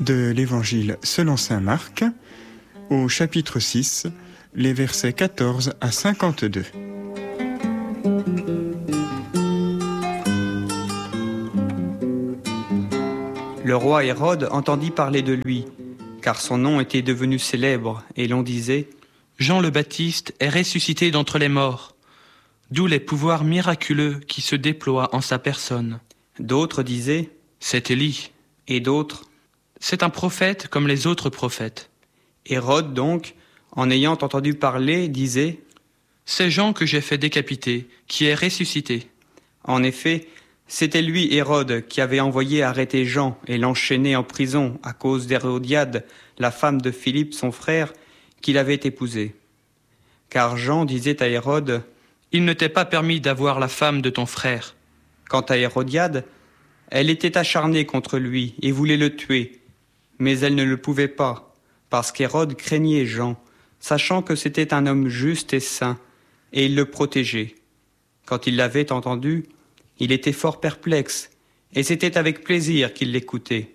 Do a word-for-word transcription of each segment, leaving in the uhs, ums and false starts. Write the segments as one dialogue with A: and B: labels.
A: de l'Évangile selon saint Marc, au chapitre six, les versets quatorze à cinquante-deux.
B: Le roi Hérode entendit parler de lui, car son nom était devenu célèbre, et l'on disait «
C: Jean le Baptiste est ressuscité d'entre les morts », d'où les pouvoirs miraculeux qui se déploient en sa personne.
B: D'autres disaient
C: « C'est Élie »,
B: et d'autres
C: « C'est un prophète comme les autres prophètes ».
B: Hérode donc, en ayant entendu parler, disait
C: « C'est Jean que j'ai fait décapiter, qui est ressuscité. »
B: En effet, c'était lui, Hérode, qui avait envoyé arrêter Jean et l'enchaîner en prison à cause d'Hérodiade, la femme de Philippe, son frère, qu'il avait épousée. Car Jean disait à Hérode
C: « Il ne t'est pas permis d'avoir la femme de ton frère. »
B: Quant à Hérodiade, elle était acharnée contre lui et voulait le tuer, mais elle ne le pouvait pas, parce qu'Hérode craignait Jean, sachant que c'était un homme juste et saint, et il le protégeait. Quand il l'avait entendu, il était fort perplexe, et c'était avec plaisir qu'il l'écoutait.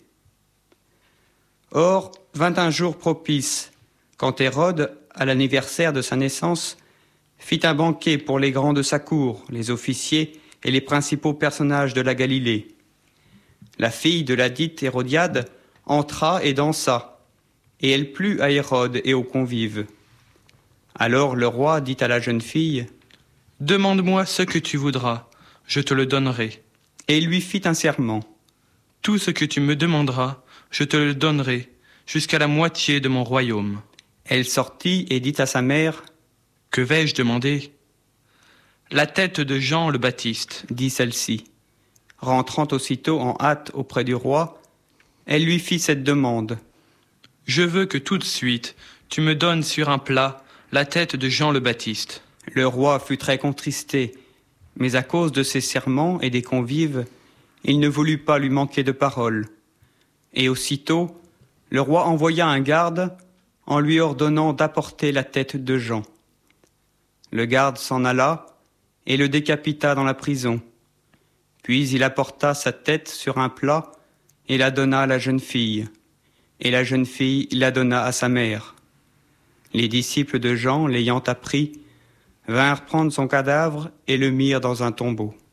B: Or, vint un jour propice, quand Hérode, à l'anniversaire de sa naissance, fit un banquet pour les grands de sa cour, les officiers et les principaux personnages de la Galilée. La fille de la dite Hérodiade entra et dansa, et elle plut à Hérode et aux convives. Alors le roi dit à la jeune fille
C: « Demande-moi ce que tu voudras, je te le donnerai. »
B: Et il lui fit un serment.
C: « Tout ce que tu me demanderas, je te le donnerai, jusqu'à la moitié de mon royaume. »
B: Elle sortit et dit à sa mère
C: « Que vais-je demander ?»« La tête de Jean le Baptiste, »
B: dit celle-ci. Rentrant aussitôt en hâte auprès du roi, elle lui fit cette demande.
C: « Je veux que tout de suite tu me donnes sur un plat la tête de Jean le Baptiste. »
B: Le roi fut très contristé, mais à cause de ses serments et des convives, il ne voulut pas lui manquer de parole. Et aussitôt, le roi envoya un garde en lui ordonnant d'apporter la tête de Jean. Le garde s'en alla et le décapita dans la prison. Puis il apporta sa tête sur un plat et la donna à la jeune fille. Et la jeune fille la donna à sa mère. Les disciples de Jean, l'ayant appris, vinrent prendre son cadavre et le mirent dans un tombeau.